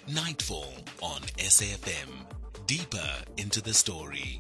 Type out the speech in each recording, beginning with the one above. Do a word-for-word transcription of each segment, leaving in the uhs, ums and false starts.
Nightfall on S A F M. Deeper into the story.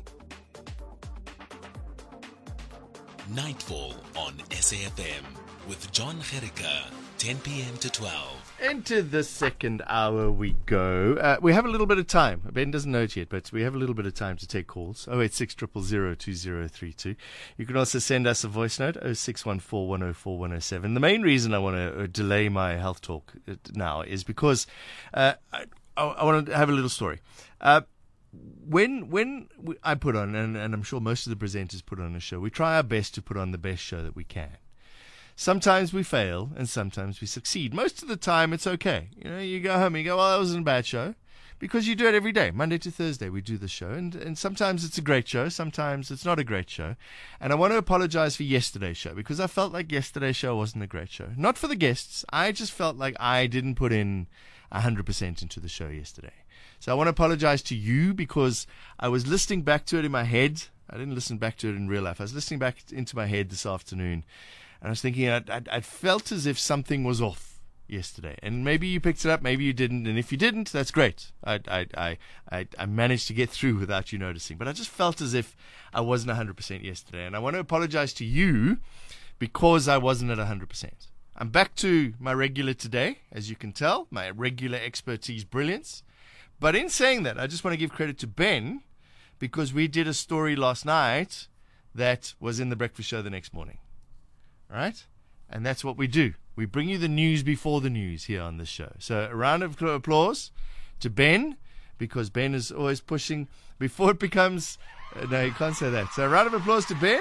Nightfall on S A F M with John Gericke, ten p.m. to twelve. Into the second hour we go. Uh, we have a little bit of time. Ben doesn't know it yet, but we have a little bit of time to take calls. oh eight six, zero zero zero, two zero three two. You can also send us a voice note, oh six one four, one oh four, one oh seven. The main reason I want to delay my health talk now is because uh, I, I want to have a little story. Uh, When when we, I put on, and, and I'm sure most of the presenters put on a show, we try our best to put on the best show that we can. Sometimes we fail, and sometimes we succeed. Most of the time, it's okay. You know, you go home and you go, well, that wasn't a bad show, because you do it every day. Monday to Thursday, we do the show, and, and sometimes it's a great show, sometimes it's not a great show. And I want to apologize for yesterday's show, because I felt like yesterday's show wasn't a great show. Not for the guests. I just felt like I didn't put in one hundred percent into the show yesterday. So I want to apologize to you, because I was listening back to it in my head. I didn't listen back to it in real life. I was listening back into my head this afternoon, and I was thinking I I felt as if something was off yesterday. And maybe you picked it up, maybe you didn't. And if you didn't, that's great. I I I I, I managed to get through without you noticing. But I just felt as if I wasn't one hundred percent yesterday. And I want to apologize to you because I wasn't at one hundred percent. I'm back to my regular today, as you can tell, my regular expertise brilliance. But in saying that, I just want to give credit to Ben, because we did a story last night that was in the breakfast show the next morning. All right? And that's what we do. We bring you the news before the news here on this show. So a round of applause to Ben, because Ben is always pushing before it becomes... Uh, no, you can't say that. So a round of applause to Ben.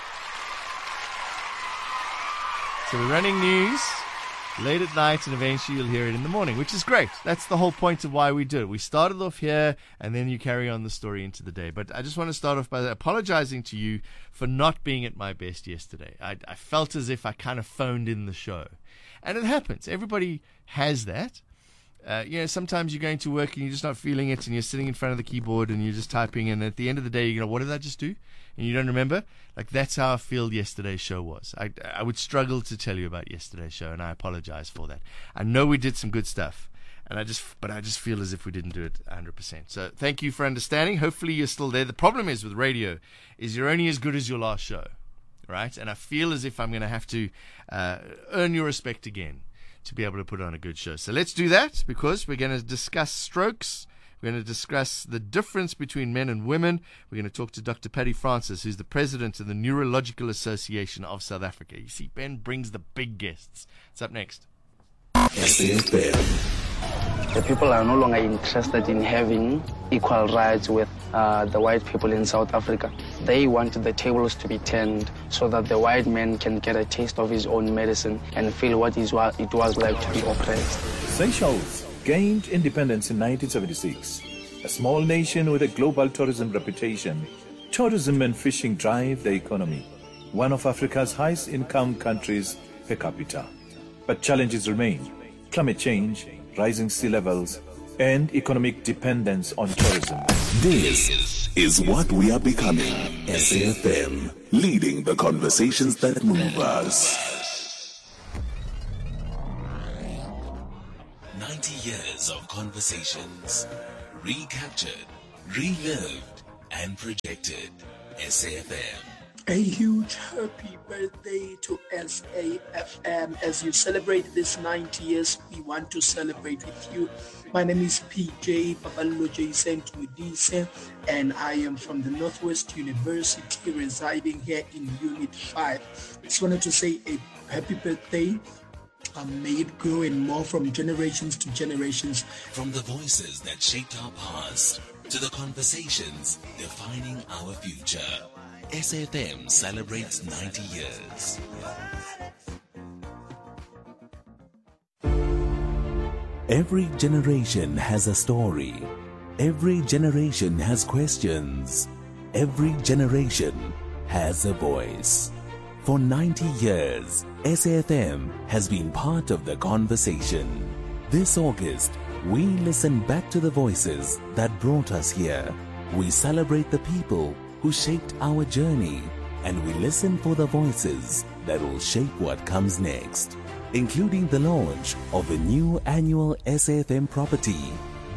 So we're running news late at night, and eventually you'll hear it in the morning, which is great. That's the whole point of why we do it. We started off here, and then you carry on the story into the day. But I just want to start off by apologizing to you for not being at my best yesterday. I, I felt as if I kind of phoned in the show. And it happens. Everybody has that. Uh, you know, sometimes you're going to work and you're just not feeling it, and you're sitting in front of the keyboard and you're just typing, and at the end of the day, you go, what did I just do? And you don't remember. Like, that's how I feel yesterday's show was. I, I would struggle to tell you about yesterday's show, and I apologize for that. I know we did some good stuff, and I just, but I just feel as if we didn't do it one hundred percent. So thank you for understanding. Hopefully you're still there. The problem is with radio is you're only as good as your last show, right? And I feel as if I'm going to have to uh, earn your respect again to be able to put on a good show. So let's do that, because we're going to discuss strokes. We're going to discuss the difference between men and women. We're going to talk to Doctor Paddy Francis, who's the president of the Neurological Association of South Africa. You see, Ben brings the big guests. It's up next. The people are no longer interested in having equal rights with uh, the white people in South Africa. They want the tables to be turned so that the white man can get a taste of his own medicine and feel what is what it was like to be oppressed. Seychelles gained independence in nineteen seventy-six. A small nation with a global tourism reputation, tourism and fishing drive the economy. One of Africa's highest income countries per capita. But challenges remain. Climate change, rising sea levels, and economic dependence on tourism. This is what we are becoming. S A F M, leading the conversations that move us. ninety years of conversations, recaptured, relived, and projected. S A F M. A huge happy birthday to S A F M. As you celebrate this ninety years, we want to celebrate with you. My name is P J Papallo Jason Twidise, and I am from the Northwest University, residing here in Unit five. Just wanted to say a happy birthday. Um, may it grow and more from generations to generations. From the voices that shaped our past to the conversations defining our future, S A F M celebrates ninety years. Every generation has a story. Every generation has questions. Every generation has a voice. For ninety years, S A F M has been part of the conversation. This August, we listen back to the voices that brought us here. We celebrate the people who shaped our journey, and we listen for the voices that will shape what comes next, including the launch of a new annual S A F M property,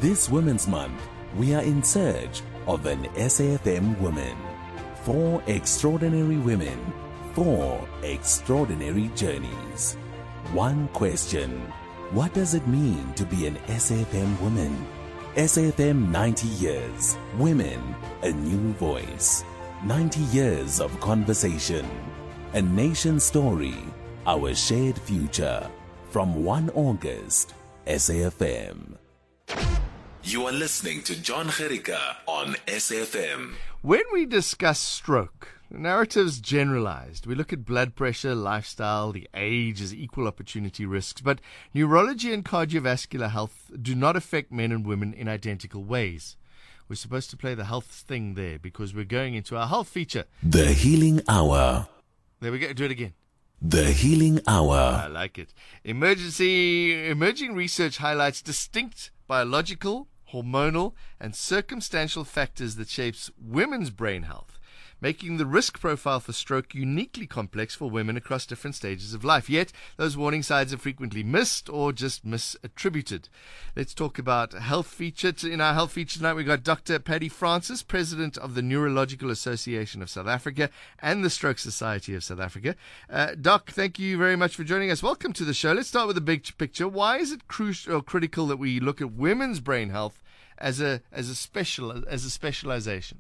This Women's Month, we are in search of an S A F M woman. Four extraordinary women, four extraordinary journeys. One question: what does it mean to be an S A F M woman? S A F M ninety years. Women, a new voice. ninety years of conversation. A nation story, our shared future. From first of August, S A F M. You are listening to John Gericka on S A F M. When we discuss stroke, the narrative's generalized. We look at blood pressure, lifestyle, the age as equal opportunity risks, but neurology and cardiovascular health do not affect men and women in identical ways. We're supposed to play the health thing there because we're going into our health feature. The Healing Hour. There we go. Do it again. The Healing Hour. I like it. Emergency, emerging research highlights distinct biological, hormonal, and circumstantial factors that shapes women's brain health, making the risk profile for stroke uniquely complex for women across different stages of life. Yet, those warning signs are frequently missed or just misattributed. Let's talk about health feature. In our health feature tonight, we've got Doctor Paddy Francis, President of the Neurological Association of South Africa and the Stroke Society of South Africa. Uh, Doc, thank you very much for joining us. Welcome to the show. Let's start with the big picture. Why is it crucial or critical that we look at women's brain health as a as a special as a specialization?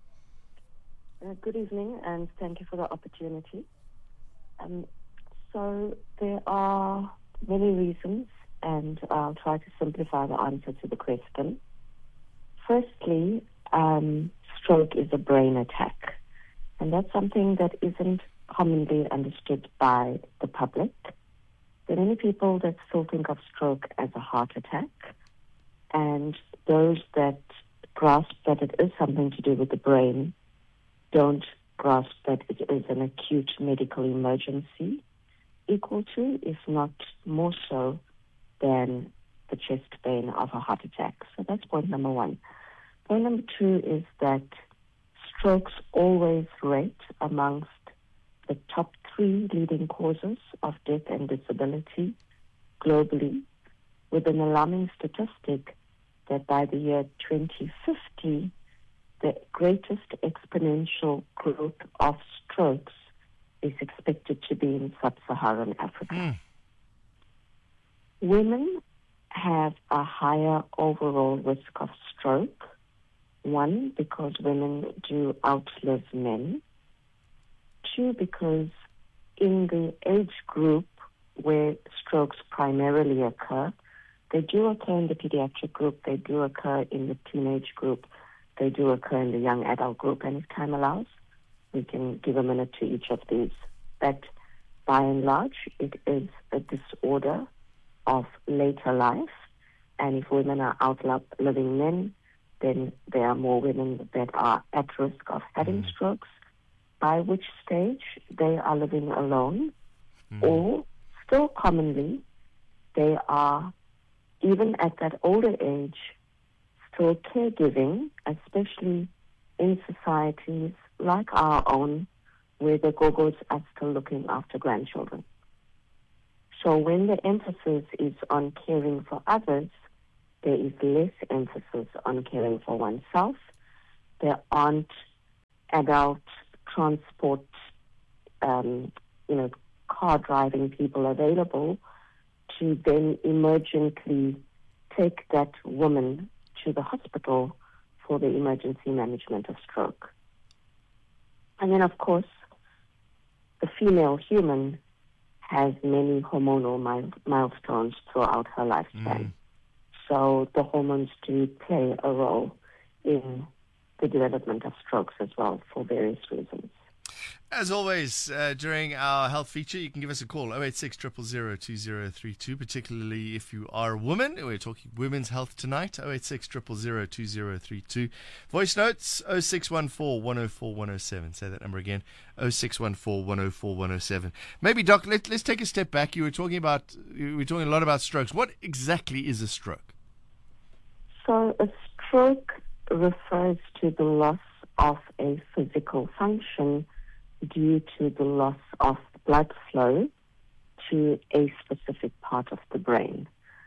Uh, good evening, and thank you for the opportunity. Um, so there are many reasons, and I'll try to simplify the answer to the question. Firstly, um, stroke is a brain attack, and that's something that isn't commonly understood by the public. There are many people that still think of stroke as a heart attack, and those that grasp that it is something to do with the brain don't grasp that it is an acute medical emergency, equal to, if not more so, than the chest pain of a heart attack. So that's point number one. Point number two is that strokes always rate amongst the top three leading causes of death and disability globally, with an alarming statistic that by the year twenty fifty, the greatest exponential growth of strokes is expected to be in sub-Saharan Africa. Mm. Women have a higher overall risk of stroke. One, because women do outlive men. Two, because in the age group where strokes primarily occur, they do occur in the pediatric group, they do occur in the teenage group, they do occur in the young adult group, and if time allows, we can give a minute to each of these. But by and large, it is a disorder of later life, and if women are outliving men, then there are more women that are at risk of having mm. strokes, by which stage they are living alone, mm. or still commonly, they are, even at that older age, still caregiving, especially in societies like our own, where the gogos are still looking after grandchildren. So when the emphasis is on caring for others, there is less emphasis on caring for oneself. There aren't adult transport, um, you know, car driving people available to then emergently take that woman to the hospital for the emergency management of stroke. And then, of course, the female human has many hormonal mile- milestones throughout her lifespan. Mm. So the hormones do play a role in the development of strokes as well for various reasons. As always, uh, during our health feature, you can give us a call, oh eight six, zero zero zero, two zero three two, particularly if you are a woman. We're talking women's health tonight, oh eight six, zero zero zero, two zero three two. Voice notes, oh six one four, one oh four, one oh seven. Say that number again, oh six one four, one oh four, one oh seven. Maybe, Doc, let, let's take a step back. You were talking about, you were talking a lot about strokes. What exactly is a stroke? So a stroke refers to the loss of a physical function due to the loss of blood flow to a specific part of the brain.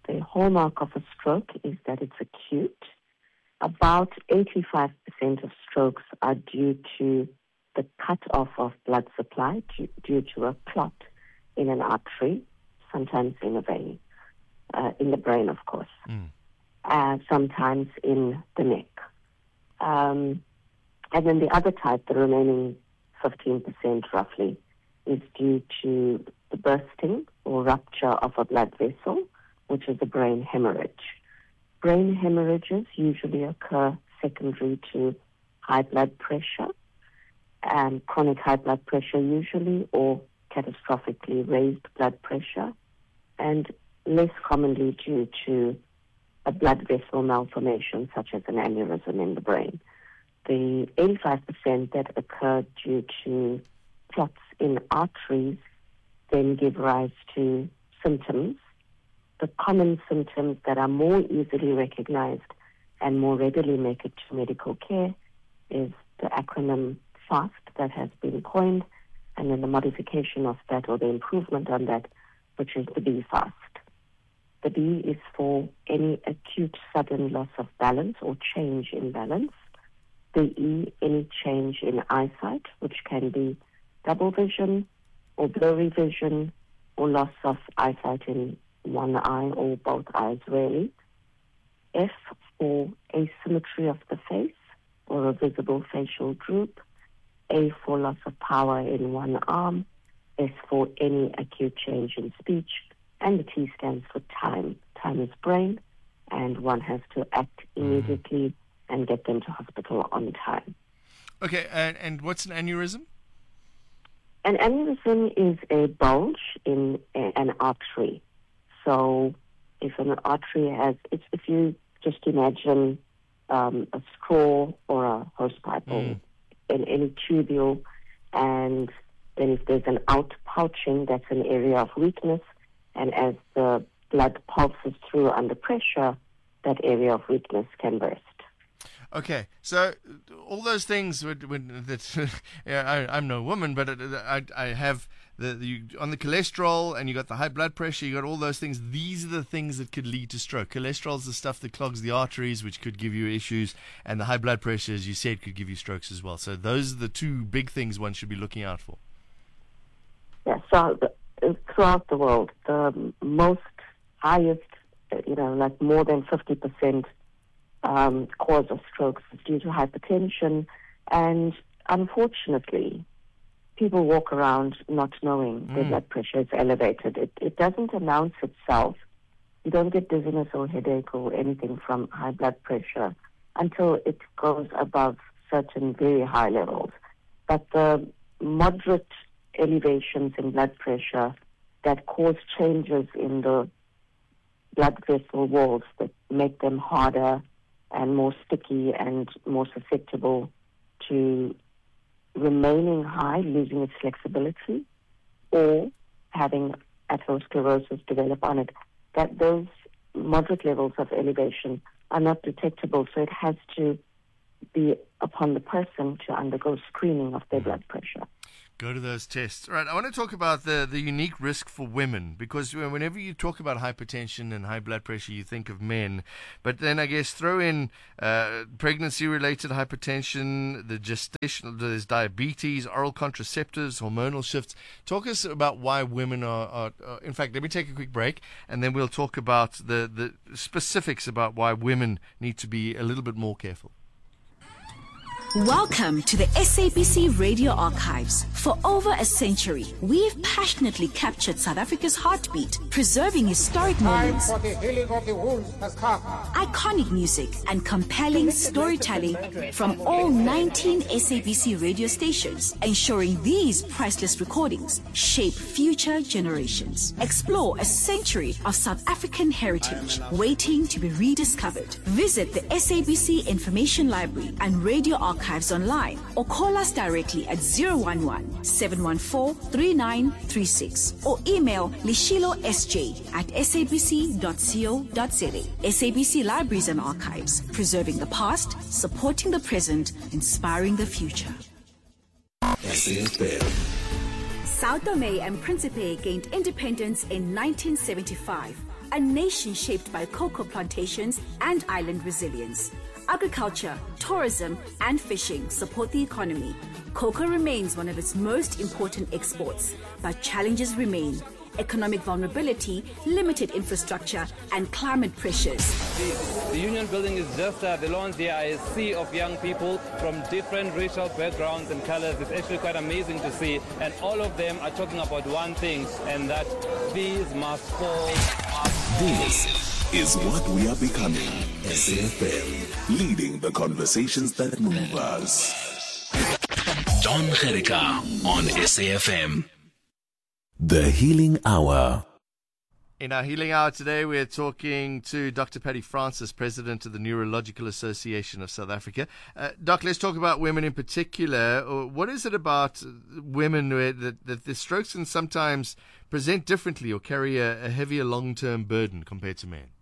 the hallmark of a stroke is that it's acute. About eighty-five percent of strokes are due to the cut-off of blood supply due, due to a clot in an artery, sometimes in a vein, uh, in the brain, of course, mm. uh, sometimes in the neck. Um, and then the other type, the remaining fifteen percent roughly, is due to the bursting or rupture of a blood vessel, which is a brain hemorrhage. Brain hemorrhages usually occur secondary to high blood pressure, and chronic high blood pressure usually, or catastrophically raised blood pressure, and less commonly due to a blood vessel malformation such as an aneurysm in the brain. The eighty-five percent that occur due to clots in arteries then give rise to symptoms. The common symptoms that are more easily recognized and more readily make it to medical care is the acronym FAST that has been coined, and then the modification of that or the improvement on that, which is the B FAST. The B is for any acute sudden loss of balance or change in balance. The E, any change in eyesight, which can be double vision or blurry vision or loss of eyesight in one eye or both eyes really. F for asymmetry of the face or a visible facial droop. A for loss of power in one arm. S for any acute change in speech. And the T stands for time. Time is brain, and one has to act immediately and get them to hospital on time. Okay, and, and what's an aneurysm? An aneurysm is a bulge in a, an artery. So if an artery has, it's, if you just imagine um, a straw or a hosepipe mm. or in any tubule, and then if there's an outpouching, that's an area of weakness, and as the blood pulses through under pressure, that area of weakness can burst. Okay, so all those things would, would, that yeah, I, I'm no woman, but it, I, I have the, the you, on the cholesterol, and you got the high blood pressure, you got all those things. These are the things that could lead to stroke. Cholesterol is the stuff that clogs the arteries, which could give you issues, and the high blood pressure, as you said, could give you strokes as well. So those are the two big things one should be looking out for. Yeah, so the, throughout the world, the most highest, you know, like more than fifty percent um, cause of strokes is due to hypertension. And unfortunately, people walk around not knowing mm. their blood pressure is elevated. It, it doesn't announce itself. You don't get dizziness or headache or anything from high blood pressure until it goes above certain very high levels. But the moderate elevations in blood pressure that cause changes in the blood vessel walls that make them harder and more sticky and more susceptible to remaining high, losing its flexibility, or having atherosclerosis develop on it, that those moderate levels of elevation are not detectable. So it has to be upon the person to undergo screening of their blood pressure. Go to those tests. All right, I want to talk about the, the unique risk for women, because whenever you talk about hypertension and high blood pressure, you think of men. But then I guess throw in uh, pregnancy-related hypertension, the gestational, there's diabetes, oral contraceptives, hormonal shifts. Talk us about why women are, are, are, in fact, let me take a quick break, and then we'll talk about the, the specifics about why women need to be a little bit more careful. Welcome to the S A B C Radio Archives. For over a century, we've passionately captured South Africa's heartbeat, preserving historic moments, Time for the healing of the wounds has come. iconic music, and compelling storytelling from all nineteen S A B C radio stations, ensuring these priceless recordings shape future generations. Explore a century of South African heritage waiting to be rediscovered. Visit the S A B C Information Library and Radio Archives online, or call us directly at zero one one, seven one four, three nine three six, or email lishilo s j at s a b c dot co dot za. S A B C Libraries and Archives, preserving the past, supporting the present, inspiring the future. Sao Tome and Principe gained independence in nineteen seventy-five. a nation shaped by cocoa plantations and island resilience. Agriculture, tourism, and fishing support the economy. Cocoa remains one of its most important exports, but challenges remain. Economic vulnerability, limited infrastructure, and climate pressures. The, the union building is just uh, the lawns. There are a sea of young people from different racial backgrounds and colors. It's actually quite amazing to see. And all of them are talking about one thing, and that these must fall. This is what we are becoming. S A F M, leading the conversations that move us. Don Gerika on S A F M. The Healing Hour. In our Healing Hour today, we're talking to Doctor Patty Francis, President of the Neurological Association of South Africa. Uh, Doc, let's talk about women in particular. What is it about women where that, that the strokes can sometimes present differently or carry a, a heavier long-term burden compared to men?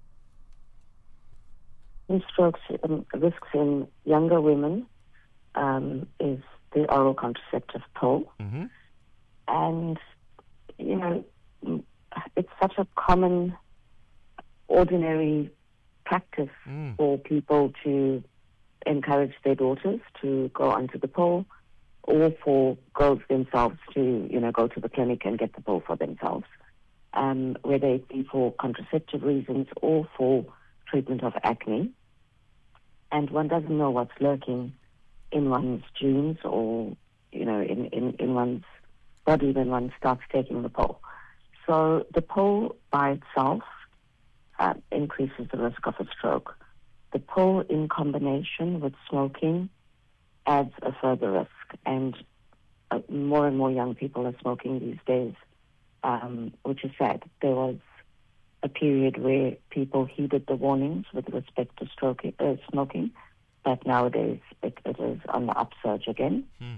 In strokes, um, risks in younger women um, is the oral contraceptive pill. Mm-hmm. And, you know, it's such a common, ordinary practice mm. for people to encourage their daughters to go onto the pill, or for girls themselves to, you know, go to the clinic and get the pill for themselves, um, whether it be for contraceptive reasons or for treatment of acne. And one doesn't know what's lurking in one's genes or, you know, in, in, in one's body when one starts taking the pill. So the pill by itself uh, increases the risk of a stroke. The pill in combination with smoking adds a further risk. And uh, more and more young people are smoking these days, um, which is sad. There was a period where people heeded the warnings with respect to stroke, uh, smoking, but nowadays it, it is on the upsurge again. Hmm.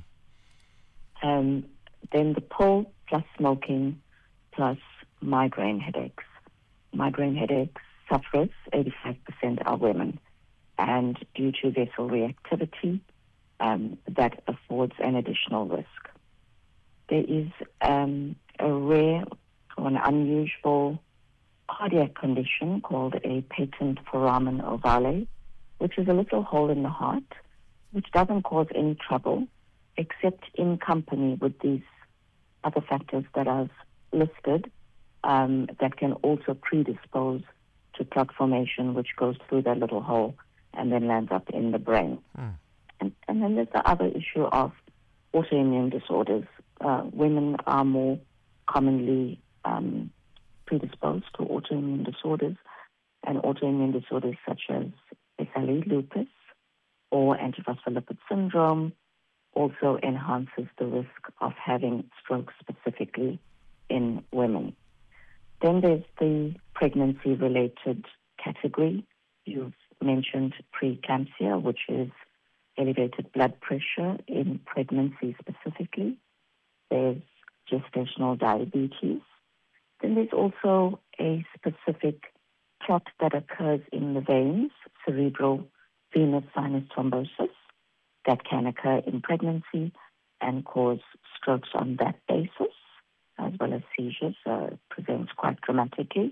Um, then the pill plus smoking plus migraine headaches. Migraine headaches sufferers, eighty-five percent are women. And due to vessel reactivity, um, that affords an additional risk. There is um, a rare or an unusual cardiac condition called a patent foramen ovale, which is a little hole in the heart, which doesn't cause any trouble, except in company with these other factors that I've listed, um, that can also predispose to clot formation, which goes through that little hole and then lands up in the brain. Mm. And, and then there's the other issue of autoimmune disorders. Uh, women are more commonly um, predisposed to autoimmune disorders, and autoimmune disorders such as S L E, lupus, or antiphospholipid syndrome also enhances the risk of having stroke specifically in women. Then there's the pregnancy-related category. You've mentioned preeclampsia, which is elevated blood pressure in pregnancy specifically. There's gestational diabetes. Then there's also a specific clot that occurs in the veins, cerebral venous sinus thrombosis, that can occur in pregnancy and cause strokes on that basis, as well as seizures, uh, presents quite dramatically.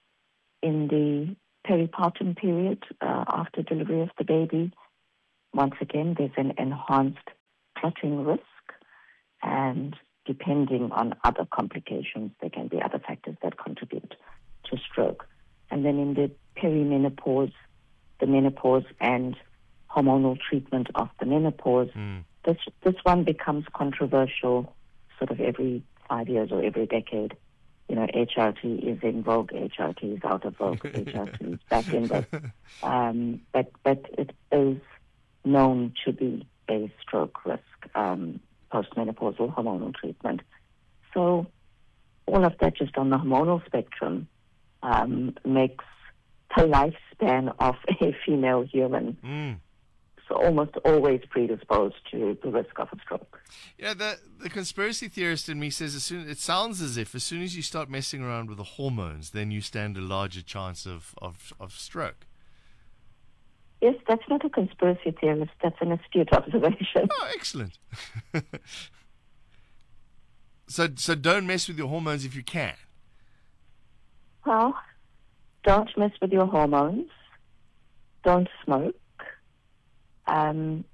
In the peripartum period, uh, after delivery of the baby, once again, there's an enhanced clotting risk, and depending on other complications, there can be other factors that contribute to stroke. And then in the perimenopause, the menopause and hormonal treatment of the menopause, mm. this this one becomes controversial sort of every five years or every decade. You know, H R T is in vogue, H R T is out of vogue, H R T is back in vogue. Um, but, but it is known to be a stroke risk, um, postmenopausal hormonal treatment. So all of that just on the hormonal spectrum um, makes the lifespan of a female human mm. so almost always predisposed to the risk of a stroke. Yeah, the the conspiracy theorist in me says as soon it sounds as if as soon as you start messing around with the hormones, then you stand a larger chance of, of, of stroke. Yes, that's not a conspiracy theorist. That's an astute observation. Oh, excellent. so, so don't mess with your hormones if you can. Well, don't mess with your hormones. Don't smoke. Um,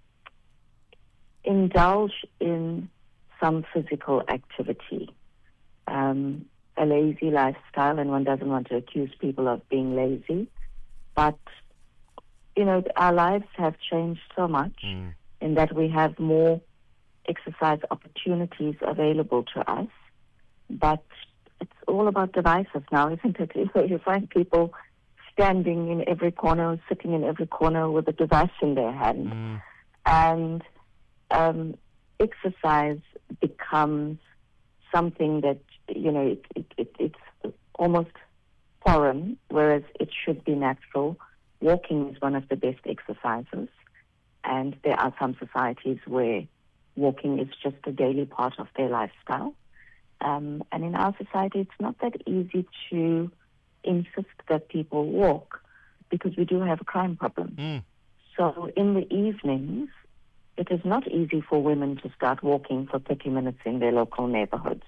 indulge in some physical activity. Um, a lazy lifestyle, and one doesn't want to accuse people of being lazy, but you know, our lives have changed so much mm. in that we have more exercise opportunities available to us, but it's all about devices now, isn't it? You find people standing in every corner, sitting in every corner with a device in their hand, mm. and um, exercise becomes something that, you know, it, it, it, it's almost foreign, whereas it should be natural. Walking is one of the best exercises, and there are some societies where walking is just a daily part of their lifestyle. Um, and in our society, it's not that easy to insist that people walk because we do have a crime problem. Mm. So in the evenings, it is not easy for women to start walking for thirty minutes in their local neighborhoods.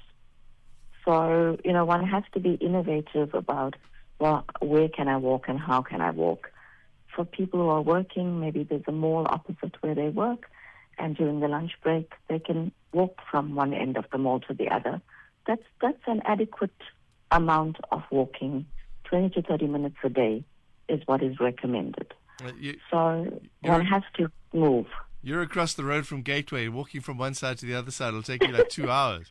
So, you know, one has to be innovative about, well, where can I walk and how can I walk? For people who are working, maybe there's a mall opposite where they work, and during the lunch break, they can walk from one end of the mall to the other. That's that's an adequate amount of walking. twenty to thirty minutes a day is what is recommended. Uh, you, so one has to move. You're across the road from Gateway. Walking from one side to the other side will take you like two hours.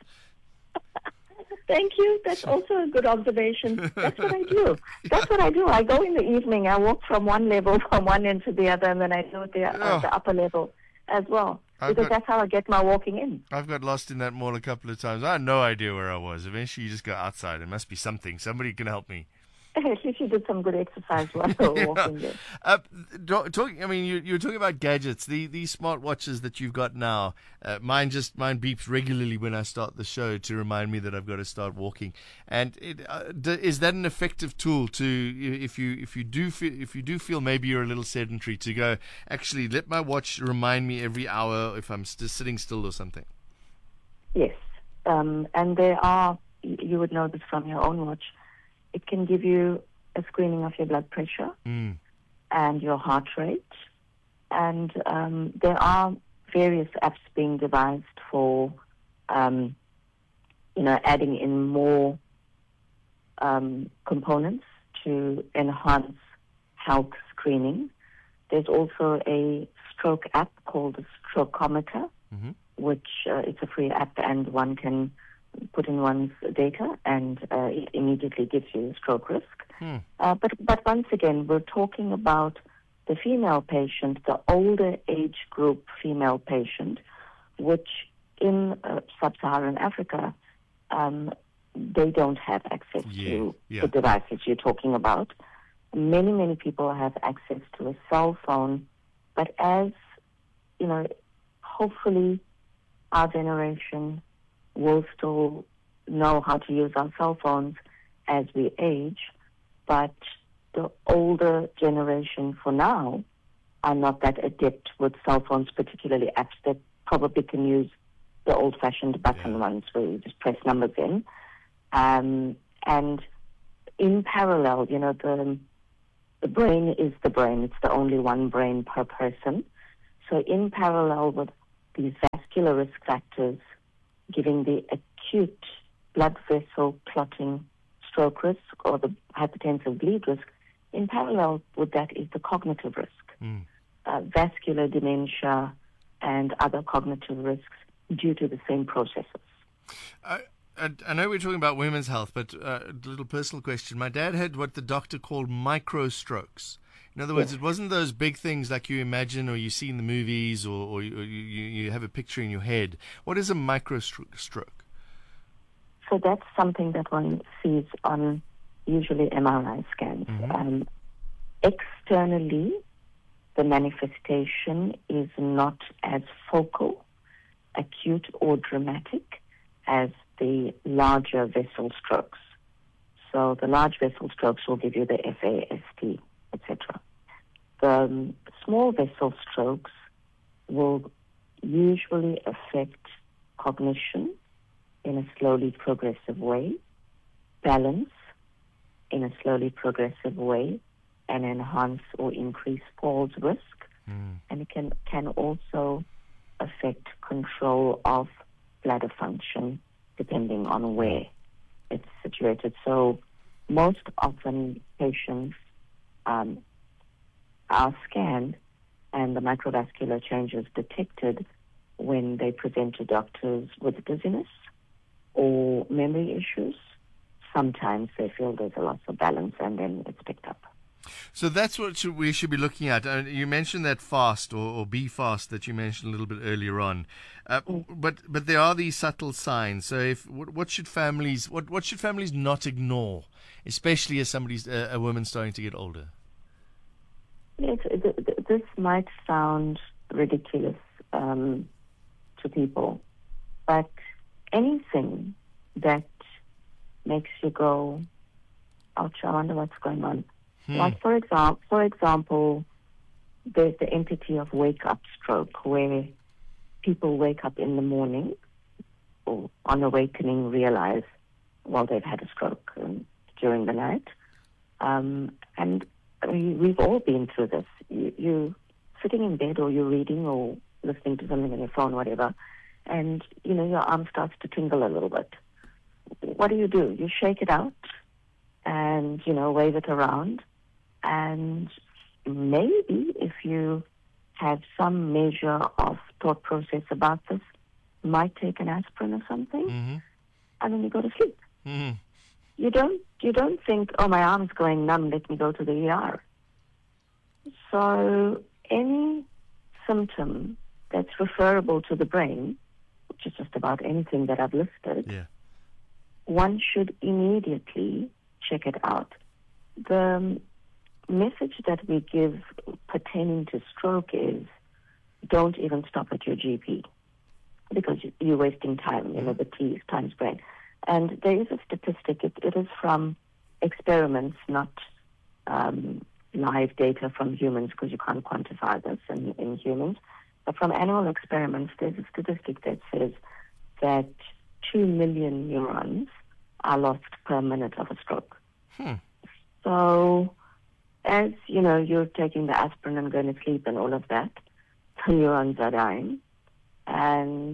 Thank you. That's also a good observation. That's what I do. That's what I do. I go in the evening. I walk from one level, from one end to the other, and then I do the, uh, oh. the upper level as well. I've because got, that's how I get my walking in. I've got lost in that mall a couple of times. I had no idea where I was. Eventually, you just go outside. It must be something. Somebody can help me. At least you did some good exercise while you were walking there. Uh, talking, I mean, you, you were talking about gadgets. The these smartwatches that you've got now. Uh, mine just mine beeps regularly when I start the show to remind me that I've got to start walking. And it, uh, d- is that an effective tool to if you if you do feel, if you do feel maybe you're a little sedentary to go actually let my watch remind me every hour if I'm st- sitting still or something? Yes, um, and there are. You would know this from your own watch. It can give you a screening of your blood pressure mm. and your heart rate. And um, there are various apps being devised for, um, you know, adding in more um, components to enhance health screening. There's also a stroke app called the Strokeometer, mm-hmm. which uh, it's a free app and one can put in one's data and uh, it immediately gives you stroke risk. Hmm. Uh, but, but once again, we're talking about the female patient, the older age group female patient, which in uh, sub-Saharan Africa, um, they don't have access yeah. to yeah. the devices you're talking about. Many, many people have access to a cell phone, but as, you know, hopefully our generation will still know how to use our cell phones as we age, but the older generation for now are not that adept with cell phones, particularly apps that probably can use the old-fashioned button yeah. ones where you just press numbers in. Um, and in parallel, you know, the, the brain is the brain. It's the only one brain per person. So in parallel with these vascular risk factors, giving the acute blood vessel clotting stroke risk or the hypertensive bleed risk, in parallel with that is the cognitive risk, mm. uh, vascular dementia and other cognitive risks due to the same processes. I, I, I know we're talking about women's health, but uh, a little personal question. My dad had what the doctor called micro strokes. In other words, yes. it wasn't those big things like you imagine or you see in the movies or, or, you, or you, you have a picture in your head. What is a micro stroke? So that's something that one sees on usually M R I scans. Mm-hmm. Um, externally, the manifestation is not as focal, acute, or dramatic as the larger vessel strokes. So the large vessel strokes will give you the F A S T, et cetera. The um, small vessel strokes will usually affect cognition in a slowly progressive way, balance, in a slowly progressive way and enhance or increase falls risk. Mm. And it can, can also affect control of bladder function depending on where it's situated. So most often patients um, are scanned and the microvascular changes detected when they present to doctors with dizziness or memory issues. Sometimes they feel there's a loss of balance and then it's picked up. So that's what should, we should be looking at. Uh, you mentioned that fast or, or be fast that you mentioned a little bit earlier on, uh, mm. but but there are these subtle signs. So if what, what should families what, what should families not ignore, especially as somebody's uh, a woman starting to get older? Yes, th- th- this might sound ridiculous um, to people, but anything that makes you go, ouch, I wonder what's going on. Hmm. Like, for example, for example, there's the entity of wake-up stroke, where people wake up in the morning or on awakening realize, well, they've had a stroke um, during the night. Um, and we, we've all been through this. You, you're sitting in bed or you're reading or listening to something on your phone, whatever, and, you know, your arm starts to tingle a little bit. What do you do? You shake it out and, you know, wave it around. And maybe if you have some measure of thought process about this, might take an aspirin or something, mm-hmm. and then you go to sleep. Mm-hmm. You don't you don't think, oh, my arm's going numb, let me go to the E R. So any symptom that's referable to the brain, which is just about anything that I've listed, yeah. one should immediately check it out. The message that we give pertaining to stroke is don't even stop at your G P because you're wasting time. You know, the T is times brain. And there is a statistic, it, it is from experiments, not um, live data from humans because you can't quantify this in, in humans. But from animal experiments, there's a statistic that says that two million neurons are lost per minute of a stroke. Hmm. So, as you know, you're taking the aspirin and going to sleep and all of that, the neurons are dying. And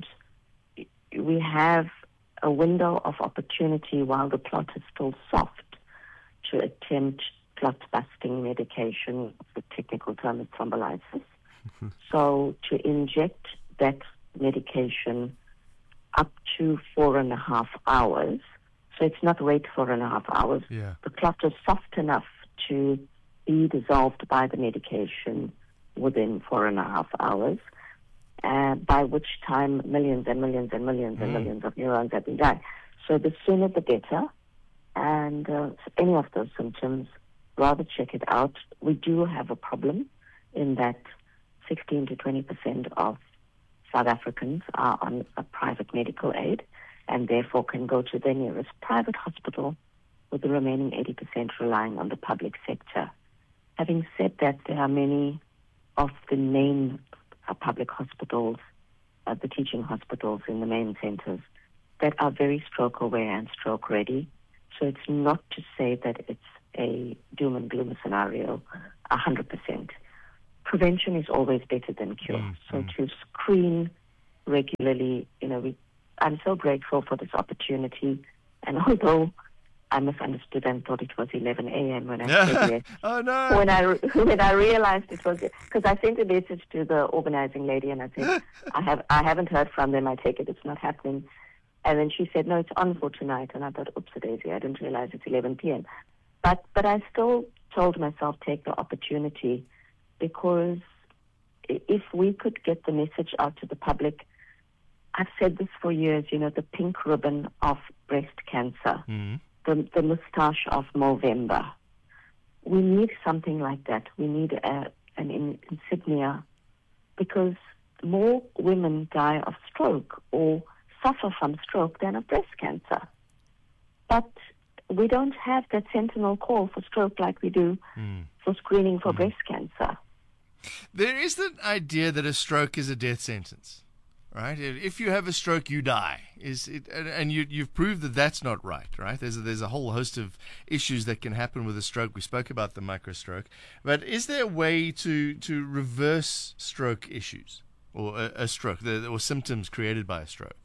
we have a window of opportunity while the clot is still soft to attempt clot-busting medication. The technical term is thrombolysis. So to inject that medication up to four and a half hours. So it's not wait four and a half hours. Yeah. The clot is soft enough to be dissolved by the medication within four and a half hours, uh, by which time millions and millions and millions mm. and millions of neurons have been dying. So the sooner the better. And uh, any of those symptoms, rather check it out. We do have a problem in that sixteen to twenty percent of South Africans are on a private medical aid and therefore can go to their nearest private hospital, with the remaining eighty percent relying on the public sector. Having said that, there are many of the main uh, public hospitals, uh, the teaching hospitals in the main centers, that are very stroke aware and stroke ready. So it's not to say that it's a doom and gloom scenario, one hundred percent. Prevention is always better than cure. Mm-hmm. So to screen regularly, you know, we, I'm so grateful for this opportunity. And although I misunderstood and thought it was eleven a.m. when I said yes. Oh, no. When I, when I realized it was, because I sent a message to the organizing lady and I said, I, have, I haven't heard from them, I take it it's not happening. And then she said, no, it's on for tonight. And I thought, oops, a daisy, I didn't realize it's eleven p.m. But, but I still told myself, take the opportunity, because if we could get the message out to the public, I've said this for years, you know, the pink ribbon of breast cancer, mm-hmm. the, the moustache of Movember. We need something like that. We need a, an in, insignia, because more women die of stroke or suffer from stroke than of breast cancer. But we don't have that sentinel call for stroke like we do mm. for screening for mm. breast cancer. There is the idea that a stroke is a death sentence, right? If you have a stroke, you die. Is it? And, and you, you've proved that that's not right, right? There's a, there's a whole host of issues that can happen with a stroke. We spoke about the microstroke, but is there a way to to reverse stroke issues or a, a stroke the, or symptoms created by a stroke?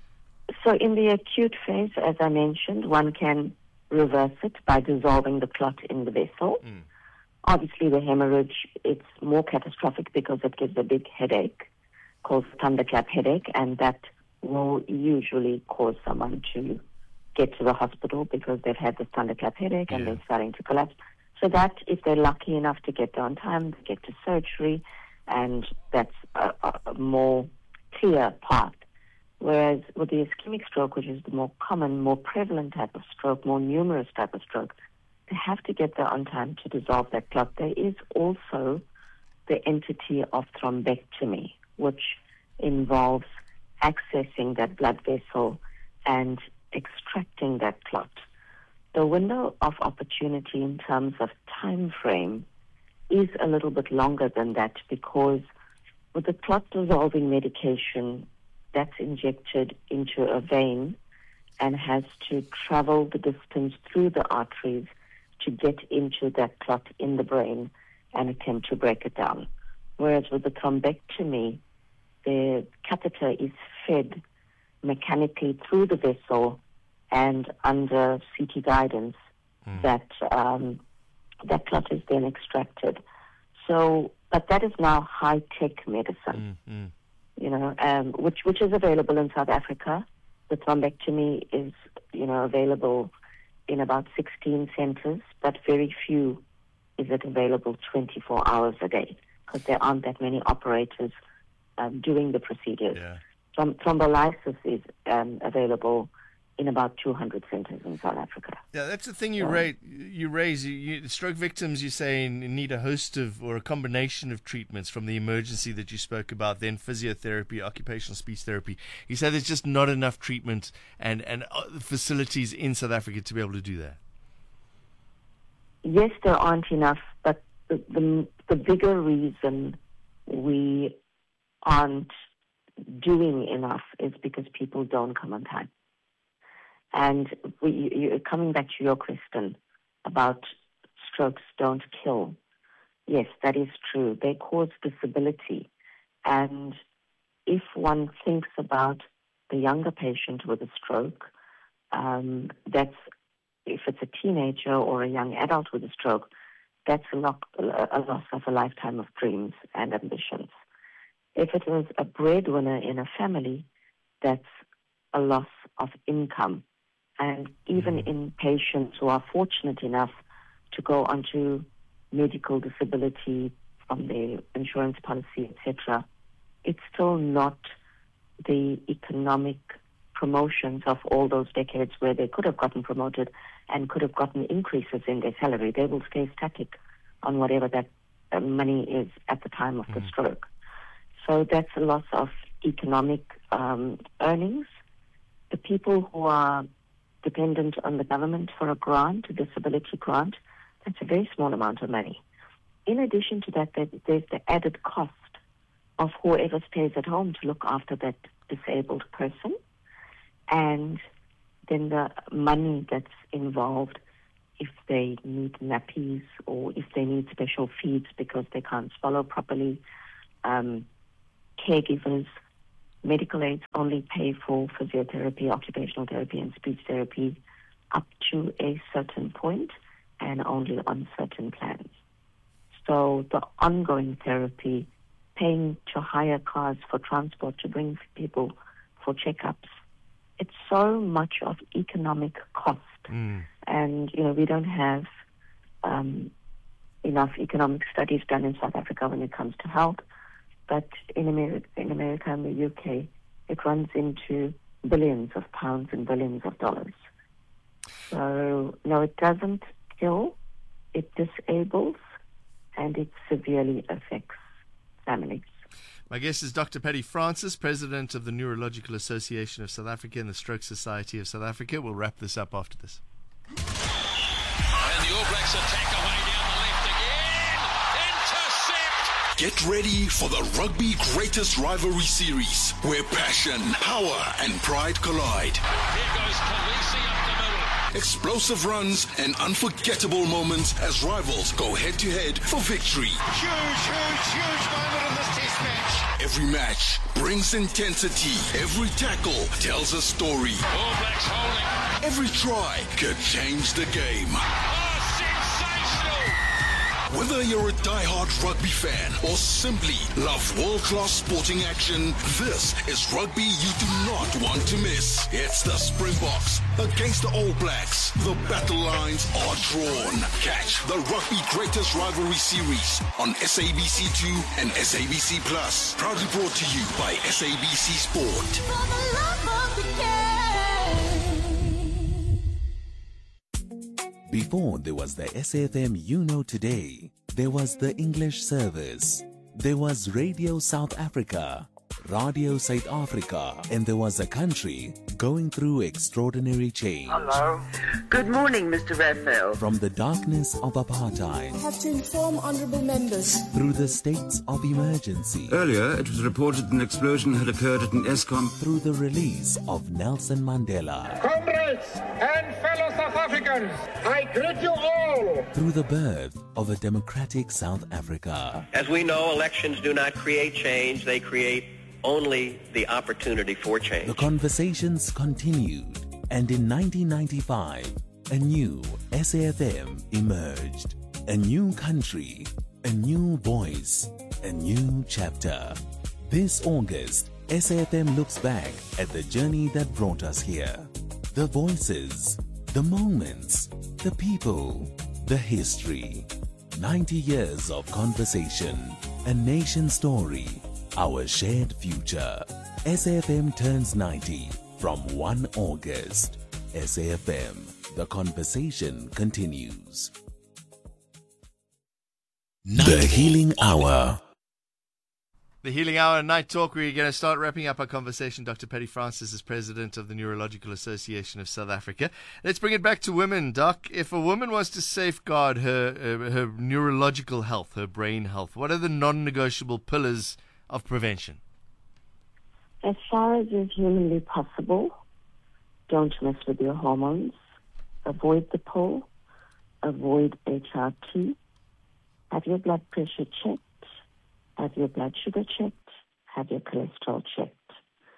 So in the acute phase, as I mentioned, one can reverse it by dissolving the clot in the vessel. Mm. Obviously, the hemorrhage, it's more catastrophic because it gives a big headache called thunderclap headache, and that will usually cause someone to get to the hospital because they've had this thunderclap headache and yeah. they're starting to collapse. So that, if they're lucky enough to get there on time, they get to surgery, and that's a, a more clear path. Whereas with the ischemic stroke, which is the more common, more prevalent type of stroke, more numerous type of stroke, they have to get there on time to dissolve that clot. There is also the entity of thrombectomy, which involves accessing that blood vessel and extracting that clot. The window of opportunity in terms of time frame is a little bit longer than that, because with the clot dissolving medication, that's injected into a vein and has to travel the distance through the arteries to get into that clot in the brain and attempt to break it down. Whereas with the thrombectomy, the catheter is fed mechanically through the vessel, and under C T guidance, mm. that um, that clot is then extracted. So, but that is now high-tech medicine, mm, mm. you know, um, which which is available in South Africa. The thrombectomy is, you know, available in about sixteen centers, but very few is it available twenty-four hours a day, because there aren't that many operators um, doing the procedures. Yeah. Throm- thrombolysis is um, available in about two hundred centers in South Africa. Yeah, that's the thing you so, raise. You raise you, you, stroke victims, you say, need a host of or a combination of treatments, from the emergency that you spoke about, then physiotherapy, occupational speech therapy. You say there's just not enough treatment and and facilities in South Africa to be able to do that. Yes, there aren't enough, but the the, the bigger reason we aren't doing enough is because people don't come on time. And we, you, coming back to your question about strokes don't kill, yes, that is true. They cause disability. And if one thinks about the younger patient with a stroke, um, that's, if it's a teenager or a young adult with a stroke, that's a, lo- a loss of a lifetime of dreams and ambitions. If it is a breadwinner in a family, that's a loss of income. And even in patients who are fortunate enough to go onto medical disability from their insurance policy, et cetera, it's still not the economic promotions of all those decades where they could have gotten promoted and could have gotten increases in their salary. They will stay static on whatever that uh, money is at the time of mm. the stroke. So that's a loss of economic um, earnings. The people who are dependent on the government for a grant, a disability grant, that's a very small amount of money. In addition to that, there's the added cost of whoever stays at home to look after that disabled person, and then the money that's involved if they need nappies or if they need special feeds because they can't swallow properly. Um, caregivers, medical aids only pay for physiotherapy, occupational therapy, and speech therapy up to a certain point and only on certain plans. So the ongoing therapy, paying to hire cars for transport to bring people for checkups, it's so much of economic cost. Mm. And, you know, we don't have um, enough economic studies done in South Africa when it comes to health. But in America, in America and the U K, it runs into billions of pounds and billions of dollars. So, no, it doesn't kill, it disables, and it severely affects families. My guest is Doctor Patty Francis, President of the Neurological Association of South Africa and the Stroke Society of South Africa. We'll wrap this up after this. And the All Blacks attack away down the left again. Intercept! Get ready for the Rugby Greatest Rivalry Series, where passion, power, and pride collide. Here goes Khaleesi up the middle. Explosive runs and unforgettable moments as rivals go head-to-head for victory. Huge, huge, huge moment in this test match. Every match brings intensity. Every tackle tells a story. All Blacks holding. Every try could change the game. Oh, sensational! Whether you're a die-hard rugby fan or simply love world-class sporting action, this is rugby you do not want to miss. It's the Springboks against the All Blacks. The battle lines are drawn. Catch the Rugby Greatest Rivalry Series on S A B C two and S A B C Plus. Proudly brought to you by S A B C Sport. Before there was the S A F M you know today, there was the English service, there was Radio South Africa, Radio South Africa, and there was a country going through extraordinary change. Hello. Good morning, Mister Raphael. From the darkness of apartheid, I have to inform honourable members. Through the states of emergency. Earlier, it was reported an explosion had occurred at an ESCOM. Through the release of Nelson Mandela. Comrades and fellow South Africans, I greet you all. Through the birth of a democratic South Africa. As we know, elections do not create change, they create only the opportunity for change. The conversations continued, and in nineteen ninety-five, a new S A F M emerged. A new country, a new voice, a new chapter. This August, S A F M looks back at the journey that brought us here. The voices, the moments, the people, the history. ninety years of conversation, a nation story, our shared future. S A F M turns ninety from first of August. S A F M, the conversation continues. The Healing Hour. The Healing Hour Night Talk. We're going to start wrapping up our conversation. Doctor Patty Francis is president of the Neurological Association of South Africa. Let's bring it back to women. Doc, if a woman was to safeguard her uh, her neurological health, her brain health, what are the non-negotiable pillars of prevention? As far as is humanly possible, don't mess with your hormones. Avoid the pill. Avoid H R T. Have your blood pressure checked. Have your blood sugar checked. Have your cholesterol checked.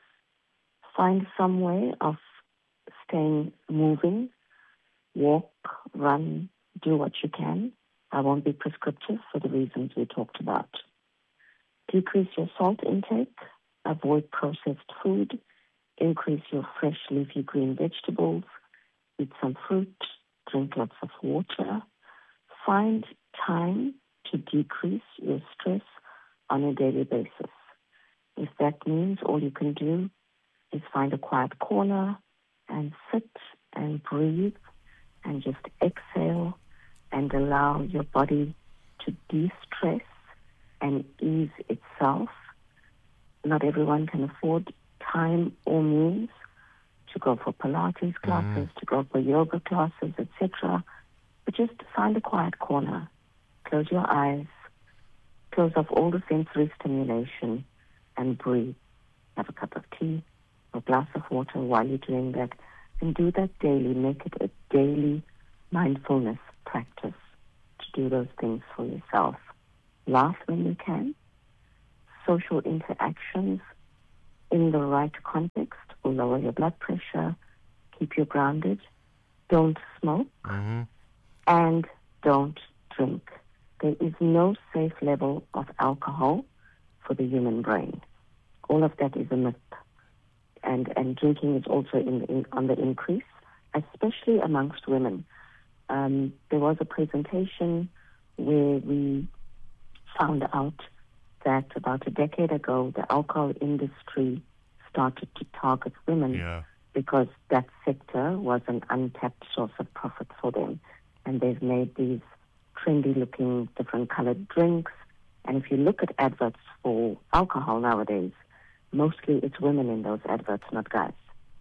Find some way of staying moving. Walk, run, do what you can. I won't be prescriptive for the reasons we talked about. Decrease your salt intake. Avoid processed food. Increase your fresh leafy green vegetables. Eat some fruit. Drink lots of water. Find time to decrease your stress on a daily basis. If that means all you can do is find a quiet corner and sit and breathe and just exhale and allow your body to de-stress and ease itself. Not everyone can afford time or means to go for Pilates classes, mm. to go for yoga classes, et cetera. But just find a quiet corner. Close your eyes. Close off all the sensory stimulation and breathe. Have a cup of tea or a glass of water while you're doing that. And do that daily. Make it a daily mindfulness practice to do those things for yourself. Laugh when you can. Social interactions in the right context will lower your blood pressure, keep you grounded. Don't smoke, mm-hmm. and don't drink. There is no safe level of alcohol for the human brain. All of that is a myth. And and drinking is also in, in, on the increase, especially amongst women. Um, there was a presentation where we found out that about a decade ago, the alcohol industry started to target women yeah. because that sector was an untapped source of profit for them. And they've made these trendy-looking, different-colored drinks. And if you look at adverts for alcohol nowadays, mostly it's women in those adverts, not guys.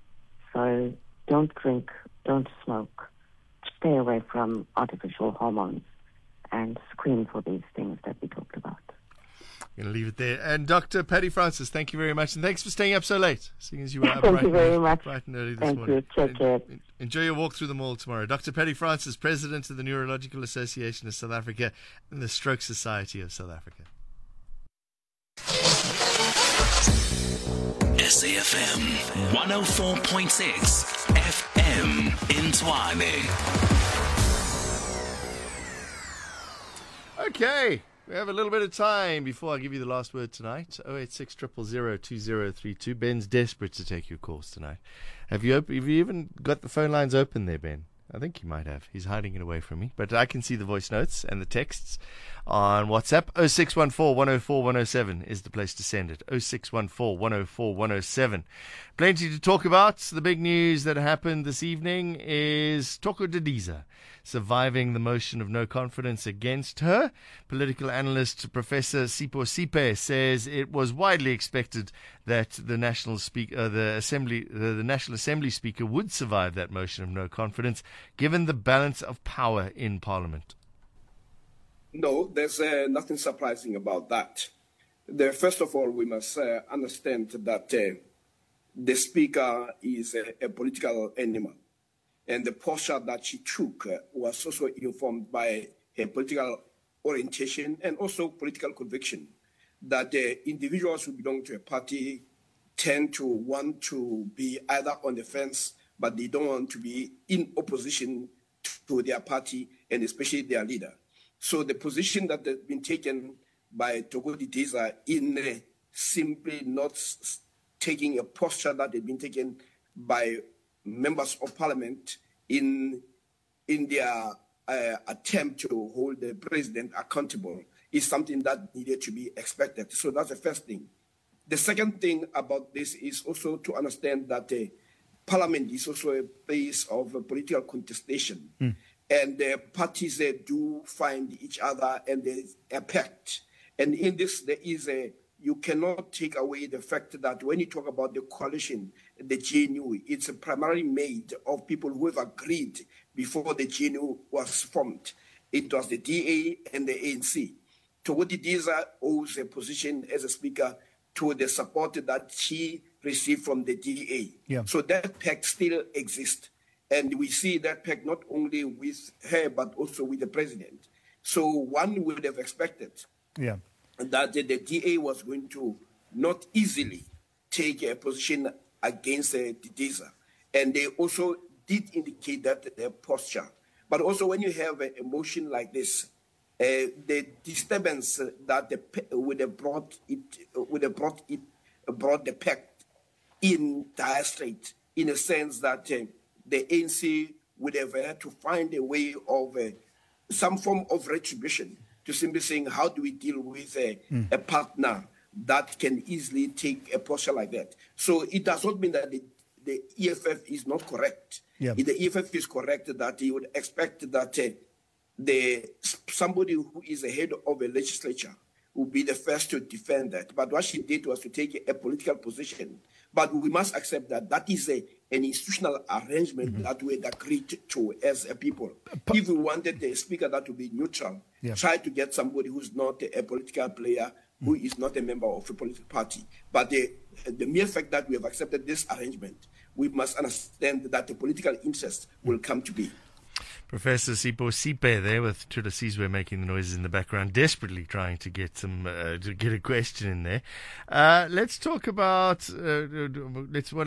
So don't drink, don't smoke. Stay away from artificial hormones and screen for these things that we talked about. Going to leave it there. And Doctor Patty Francis, thank you very much. And thanks for staying up so late, seeing as you were up Thank bright, you very and, much. bright and early this Thank morning. you. Take care. Enjoy your walk through the mall tomorrow. Doctor Patty Francis, President of the Neurological Association of South Africa and the Stroke Society of South Africa. S A F M one oh four point six F M in Tshwane. Okay, we have a little bit of time before I give you the last word tonight. oh eight six, zero zero zero, two zero three two. Ben's desperate to take your calls tonight. Have you, op- have you even got the phone lines open there, Ben? I think he might have. He's hiding it away from me. But I can see the voice notes and the texts on WhatsApp. oh six one four, one oh four, one oh seven is the place to send it. oh six one four, one oh four, one oh seven. Plenty to talk about. The big news that happened this evening is Thoko Didiza surviving the motion of no confidence against her. Political analyst Professor Sipho Sipe says it was widely expected that the National Speak, uh, the Assembly, uh, the National Assembly Speaker would survive that motion of no confidence, given the balance of power in Parliament. No, there's uh, nothing surprising about that. The, first of all, we must uh, understand that uh, the Speaker is a, a political animal. And the posture that she took uh, was also informed by her political orientation and also political conviction that uh, individuals who belong to a party tend to want to be either on the fence, but they don't want to be in opposition to their party and especially their leader. So the position that has been taken by Thoko Didiza in uh, simply not s- taking a posture that had been taken by members of parliament in in their uh, attempt to hold the president accountable is something that needed to be expected. So that's the first thing. The second thing about this is also to understand that uh, parliament is also a place of uh, political contestation. Mm. And uh, parties uh, do find each other and there's a pact. And in this, there is a you cannot take away the fact that when you talk about the coalition, the G N U, it's primarily made of people who have agreed before the G N U was formed. It was the D A and the A N C. Thoko Didiza owes a position as a speaker to the support that she received from the D A. Yeah. So that pact still exists. And we see that pact not only with her, but also with the president. So one would have expected yeah. that the D A was going to not easily take a position against uh, Didiza. And they also did indicate that their posture. But also when you have a, a motion like this, uh, the disturbance that the, would have brought it would have brought it brought the pact in dire straits, in a sense that uh, the A N C would have had to find a way of uh, some form of retribution, to simply saying, how do we deal with a, mm. a partner that can easily take a posture like that? So it does not mean that the, the E F F is not correct. Yeah. If the E F F is correct, that you would expect that uh, the somebody who is the head of a legislature will be the first to defend that. But what she did was to take a, a political position. But we must accept that that is a, an institutional arrangement mm-hmm. that we had agreed to as a people. But if we wanted the speaker that to be neutral, yeah. try to get somebody who's not a, a political player, who mm. is not a member of a political party. But the, the mere fact that we have accepted this arrangement, we must understand that the political interest mm. will come to be. Professor Sipho Sipe there with Tula Sizwe making the noises in the background, desperately trying to get some uh, to get a question in there. Uh, let's talk about uh, let's what